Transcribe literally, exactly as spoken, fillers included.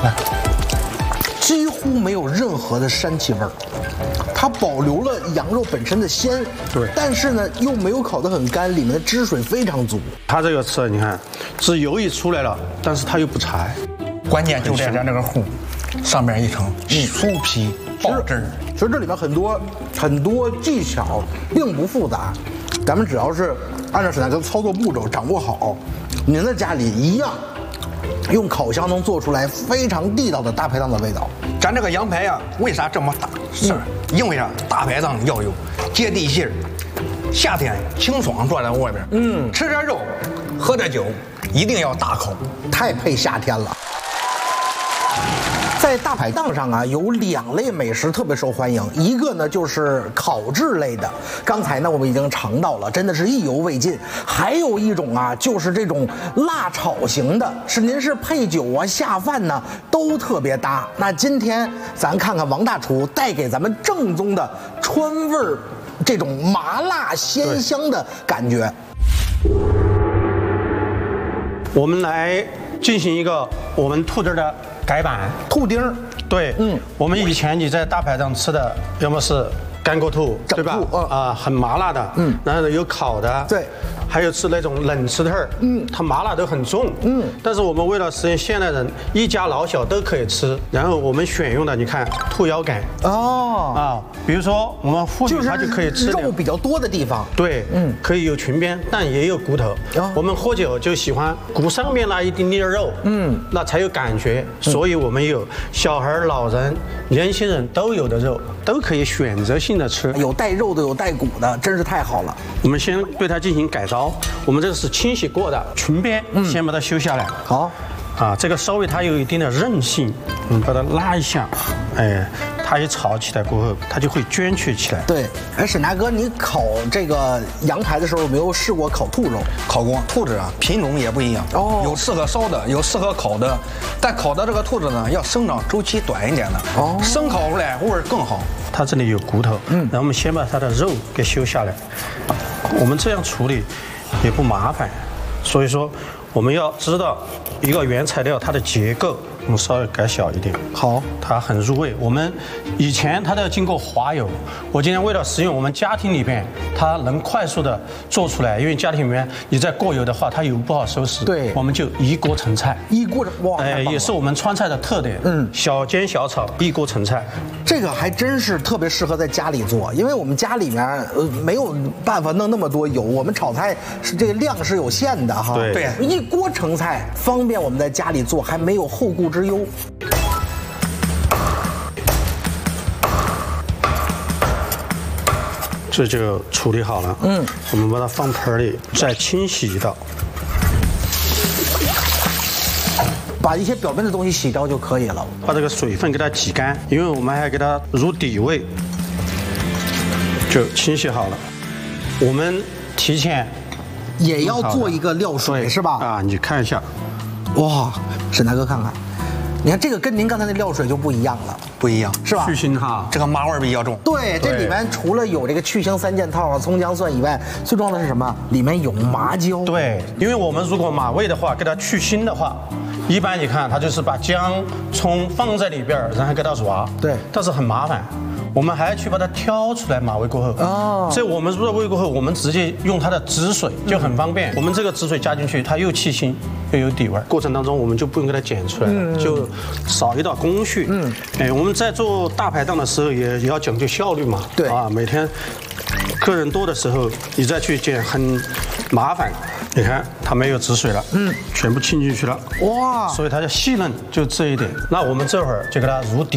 几乎没有任何的膻气味儿，它保留了羊肉本身的鲜， 对， 但是呢又没有烤得很干，里面的汁水非常足。 它这个吃，你看，是油一出来了，但是它又不柴， 关键就在咱这个糊，上面一层酥皮爆汁儿。 其实这里面很多很多技巧，并不复杂，咱们只要是按照沈大哥的操作步骤掌握好，您在家里一样。用烤箱能做出来非常地道的大排档的味道。 咱这个羊排呀、啊，为啥这么大？是、嗯、因为啊，大排档要有接地气儿，夏天清爽坐在外边，嗯，吃着肉，喝着酒，一定要大口， 太配夏天了。在大排档上啊，有两类美食特别受欢迎，一个呢就是烤制类的，刚才呢我们已经尝到了，真的是意犹未尽。还有一种啊，就是这种辣炒型的，是您是配酒啊、下饭呢都特别搭。那今天咱看看王大厨带给咱们正宗的川味儿，这种麻辣鲜香的感觉。 我们来进行一个我们兔子的改版， 兔丁儿， 对，嗯，我们以前你在大排档吃的，要么是干锅兔，对吧？啊、嗯呃，很麻辣的，嗯，然后有烤的， 对， 还有吃那种冷吃特，嗯，它麻辣都很重，嗯，但是我们为了实现现代人一家老小都可以吃，然后我们选用的，你看兔腰杆，哦，啊，比如说我们妇女她就可以吃肉比较多的地方， 对，嗯，可以有裙边，但也有骨头。哦、我们喝酒就喜欢骨上面那一丁点肉，嗯，那才有感觉。所以我们有小孩、老人、年轻人都有的肉，都可以选择性的吃， 有带肉的，有带骨的，真是太好了。 我们先对它进行改造，我们这个是清洗过的裙边，嗯，先把它修下来。 好， 啊，这个稍微它有一定的韧性，我们把它拉一下，哎。它一炒起来过后，它就会卷曲起来。 对，哎，沈大哥，你烤这个羊排的时候有没有试过烤兔肉？ 烤过，兔子啊，品种也不一样，哦，有适合烧的，有适合烤的，但烤的这个兔子呢，要生长周期短一点的，哦，生烤出来味儿更好。 它这里有骨头，嗯，然后我们先把它的肉给修下来。我们这样处理也不麻烦，所以说我们要知道一个原材料它的结构。我们稍微改小一点， 好， 它很入味。我们以前它都要经过滑油，我今天为了实用我们家庭里边，它能快速的做出来，因为家庭里面你再过油的话，它油不好收拾。 对， 我们就一锅成菜， 一锅哇， 哎，也是我们川菜的特点。嗯，小煎小炒，一锅成菜。 这个还真是特别适合在家里做，因为我们家里面呃没有办法弄那么多油，我们炒菜是这个量是有限的哈。 对对， 一锅成菜方便我们在家里做，还没有后顾之忧。 这就处理好了。嗯，我们把它放盆里，再清洗一道， 把一些表面的东西洗掉就可以了。 把这个水分给它挤干，因为我们还要给它入底味，就清洗好了。我们提前也要做一个料水是吧？ 啊，你看一下， 哇，沈大哥看看。你看这个跟您刚才那料水就不一样了， 不一样是吧？ 去腥哈， 这个麻味比较重。 对，这里面除了有这个去腥三件套啊，葱姜蒜以外，最重要的是什么？里面有麻椒。 对，因为我们如果马味的话，给它去腥的话，一般你看它就是把姜、葱放在里边，然后给它抓。 对， 但是很麻烦。我们还要去把它挑出来马味过后哦，所以我们入了味过后，我们直接用它的汁水就很方便。嗯、我们这个汁水加进去，它又去腥又有底味。过程当中我们就不用给它剪出来了，嗯、就少一道工序。嗯，哎，我们在做大排档的时候也也要讲究效率嘛。 对啊， 每天客人多的时候，你再去剪很麻烦。你看它没有汁水了，嗯，全部浸进去了，哇，所以它的细嫩就这一点。那我们这会儿就给它入底。